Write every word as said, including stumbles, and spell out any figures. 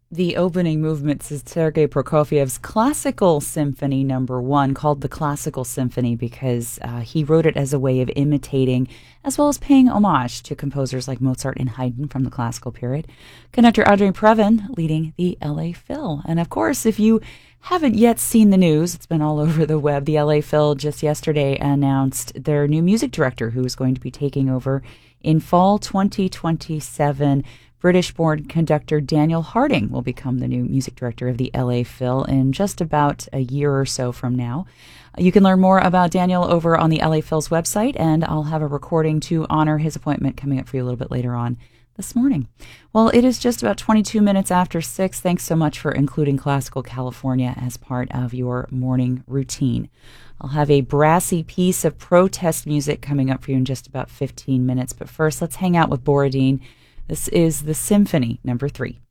The opening movements is Sergei Prokofiev's Classical Symphony Number One, called the Classical Symphony because uh, he wrote it as a way of imitating, as well as paying homage to composers like Mozart and Haydn from the classical period. Conductor Audrey Previn leading the L A Phil. And of course, if you haven't yet seen the news, it's been all over the web. The L A Phil just yesterday announced their new music director, who is going to be taking over in fall twenty twenty-seven. British-born conductor Daniel Harding will become the new music director of the L A Phil in just about a year or so from now. You can learn more about Daniel over on the L A Phil's website, and I'll have a recording to honor his appointment coming up for you a little bit later on this morning. Well, it is just about twenty-two minutes after six. Thanks so much for including Classical California as part of your morning routine. I'll have a brassy piece of protest music coming up for you in just about fifteen minutes. But first, let's hang out with Borodin. This is the Symphony Number Three.